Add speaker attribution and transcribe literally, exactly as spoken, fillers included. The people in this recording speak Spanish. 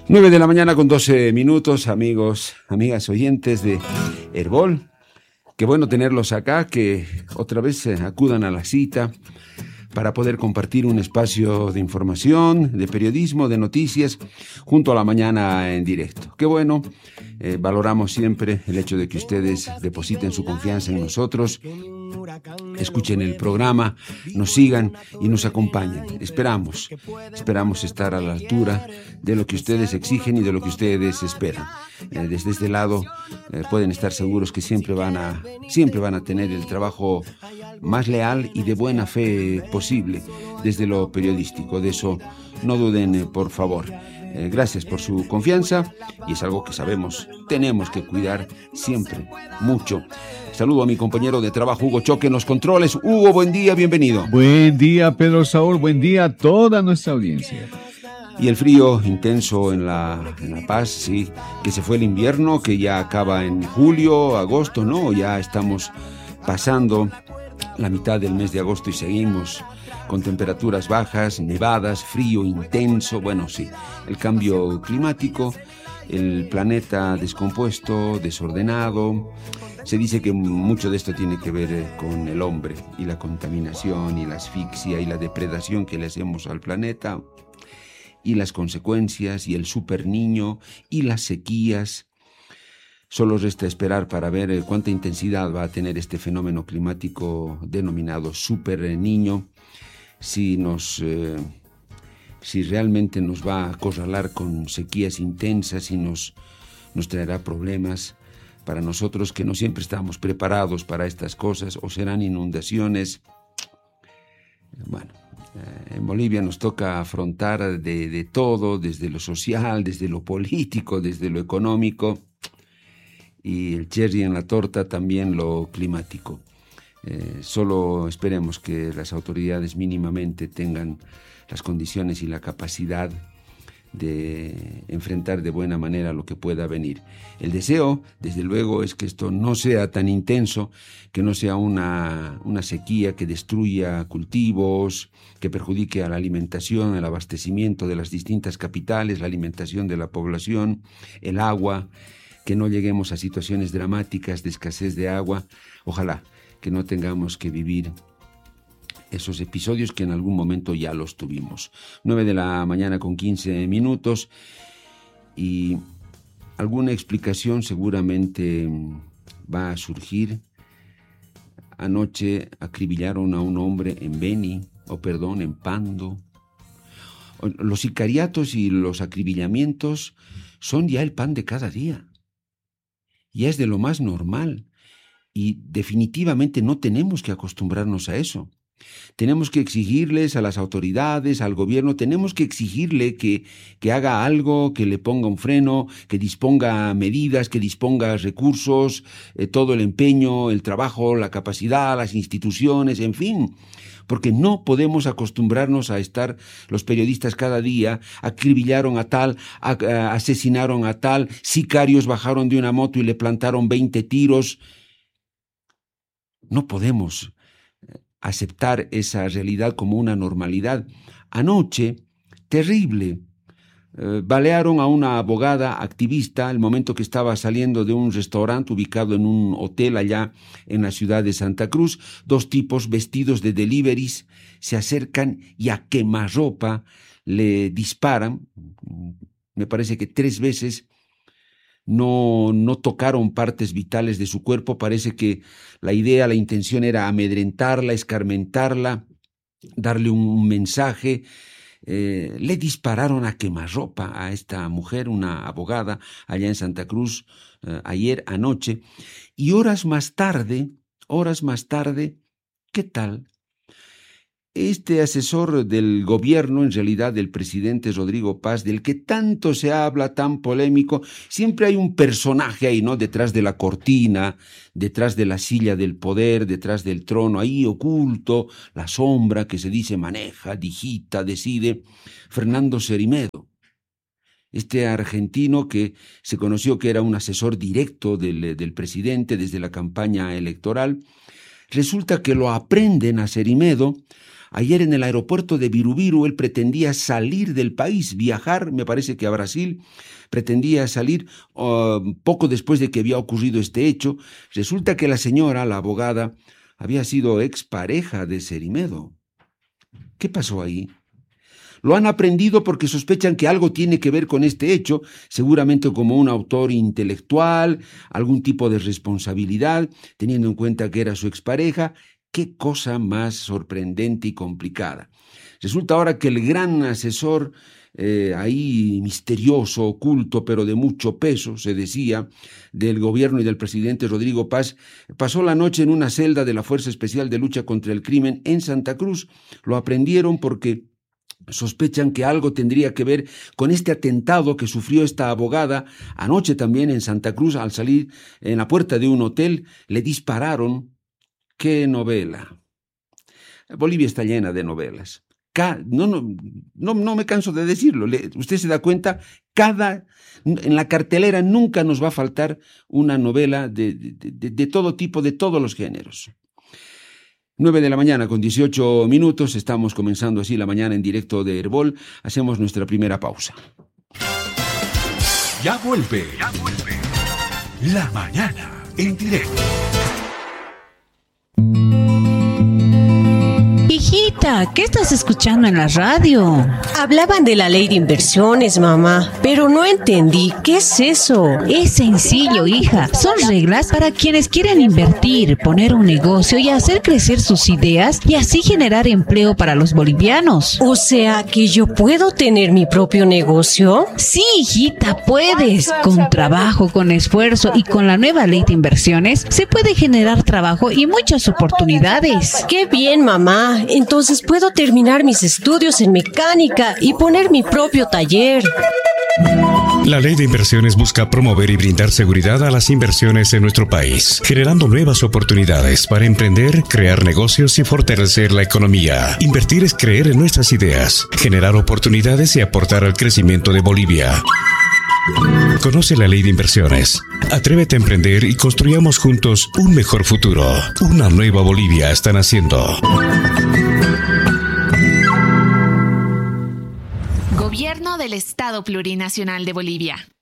Speaker 1: Nueve de la mañana con doce minutos, amigos, amigas oyentes de Herbol. Qué bueno tenerlos acá, que otra vez acudan a la cita para poder compartir un espacio de información, de periodismo, de noticias, junto a la mañana en directo. Qué bueno, eh, valoramos siempre el hecho de que ustedes depositen su confianza en nosotros, escuchen el programa, nos sigan y nos acompañen. Esperamos, esperamos estar a la altura de lo que ustedes exigen y de lo que ustedes esperan. Eh, desde este lado eh, pueden estar seguros que siempre van a, siempre van a tener el trabajo más leal y de buena fe posible desde lo periodístico. De eso no duden, eh, por favor. Eh, gracias por su confianza, y es algo que sabemos, tenemos que cuidar siempre, mucho. Saludo a mi compañero de trabajo, Hugo Choque, en los controles. Hugo, buen día, bienvenido.
Speaker 2: Buen día, Pedro Saúl, buen día a toda nuestra audiencia.
Speaker 1: Y el frío intenso en La, en La Paz, sí, que se fue el invierno, que ya acaba en julio, agosto, ¿no? Ya estamos pasando la mitad del mes de agosto y seguimos con temperaturas bajas, nevadas, frío intenso. Bueno, sí, el cambio climático, el planeta descompuesto, desordenado. Se dice que mucho de esto tiene que ver eh, con el hombre y la contaminación y la asfixia y la depredación que le hacemos al planeta, y las consecuencias y el super niño y las sequías. Solo resta esperar para ver eh, cuánta intensidad va a tener este fenómeno climático denominado super niño, si nos eh, si realmente nos va a acorralar con sequías intensas y nos, nos traerá problemas para nosotros, que no siempre estamos preparados para estas cosas, o serán inundaciones. Bueno, eh, en Bolivia nos toca afrontar de, de todo, desde lo social, desde lo político, desde lo económico, y el cherry en la torta también lo climático. Eh, solo esperemos que las autoridades mínimamente tengan las condiciones y la capacidad de enfrentar de buena manera lo que pueda venir. El deseo, desde luego, es que esto no sea tan intenso, que no sea una, una sequía que destruya cultivos, que perjudique a la alimentación, el abastecimiento de las distintas capitales, la alimentación de la población, el agua, que no lleguemos a situaciones dramáticas de escasez de agua. Ojalá que no tengamos que vivir esos episodios que en algún momento ya los tuvimos. Nueve de la mañana con quince minutos, y alguna explicación seguramente va a surgir. Anoche acribillaron a un hombre en Beni, o perdón, en Pando. Los sicariatos y los acribillamientos son ya el pan de cada día. Ya es de lo más normal, y definitivamente no tenemos que acostumbrarnos a eso. Tenemos que exigirles a las autoridades, al gobierno, tenemos que exigirle que, que haga algo, que le ponga un freno, que disponga medidas, que disponga recursos, eh, todo el empeño, el trabajo, la capacidad, las instituciones, en fin. Porque no podemos acostumbrarnos a estar los periodistas cada día, acribillaron a tal, a, a, asesinaron a tal, sicarios bajaron de una moto y le plantaron veinte tiros. No podemos aceptar esa realidad como una normalidad. Anoche, terrible, eh, balearon a una abogada activista el momento que estaba saliendo de un restaurante ubicado en un hotel allá en la ciudad de Santa Cruz. Dos tipos vestidos de deliveries se acercan y a quemarropa le disparan. Me parece que tres veces. No, no tocaron partes vitales de su cuerpo. Parece que la idea, la intención era amedrentarla, escarmentarla, darle un mensaje. Eh, le dispararon a quemarropa a esta mujer, una abogada, allá en Santa Cruz, eh, ayer anoche. Y horas más tarde, horas más tarde, ¿qué tal? Este asesor del gobierno, en realidad del presidente Rodrigo Paz, del que tanto se habla, tan polémico, siempre hay un personaje ahí, ¿no? Detrás de la cortina, detrás de la silla del poder, detrás del trono, ahí oculto, la sombra que se dice maneja, digita, decide, Fernando Cerimedo. Este argentino que se conoció que era un asesor directo del, del presidente desde la campaña electoral, resulta que lo aprenden a Cerimedo Ayer en el aeropuerto de Virubiru él pretendía salir del país, viajar, me parece que a Brasil, pretendía salir uh, poco después de que había ocurrido este hecho. Resulta que la señora, la abogada, había sido expareja de Cerimedo. ¿Qué pasó ahí? Lo han aprendido porque sospechan que algo tiene que ver con este hecho, seguramente como un autor intelectual, algún tipo de responsabilidad, teniendo en cuenta que era su expareja. Qué cosa más sorprendente y complicada. Resulta ahora que el gran asesor, eh, ahí misterioso, oculto, pero de mucho peso, se decía, del gobierno y del presidente Rodrigo Paz, pasó la noche en una celda de la Fuerza Especial de Lucha contra el Crimen en Santa Cruz. Lo aprendieron porque sospechan que algo tendría que ver con este atentado que sufrió esta abogada. Anoche también en Santa Cruz, al salir en la puerta de un hotel, le dispararon. ¡Qué novela! Bolivia está llena de novelas. Ca- no, no, no, no me canso de decirlo. Le, usted se da cuenta, cada, en la cartelera nunca nos va a faltar una novela de, de, de, de todo tipo, de todos los géneros. nueve de la mañana con dieciocho minutos, estamos comenzando así la mañana en directo de Herbol. Hacemos nuestra primera pausa.
Speaker 3: Ya vuelve, ya vuelve. La mañana en directo.
Speaker 4: Hijita, ¿qué estás escuchando en la radio?
Speaker 5: Hablaban de la ley de inversiones, mamá, pero no entendí. ¿Qué es eso?
Speaker 4: Es sencillo, hija. Son reglas para quienes quieren invertir, poner un negocio y hacer crecer sus ideas y así generar empleo para los bolivianos.
Speaker 5: O sea, ¿que yo puedo tener mi propio negocio?
Speaker 4: Sí, hijita, puedes. Con trabajo, con esfuerzo y con la nueva ley de inversiones, se puede generar trabajo y muchas oportunidades.
Speaker 5: ¡Qué bien, mamá! Entonces puedo terminar mis estudios en mecánica y poner mi propio taller.
Speaker 6: La Ley de Inversiones busca promover y brindar seguridad a las inversiones en nuestro país, generando nuevas oportunidades para emprender, crear negocios y fortalecer la economía. Invertir es creer en nuestras ideas, generar oportunidades y aportar al crecimiento de Bolivia. Conoce la Ley de Inversiones. Atrévete a emprender y construyamos juntos un mejor futuro. Una nueva Bolivia está naciendo.
Speaker 7: Gobierno del Estado Plurinacional de Bolivia.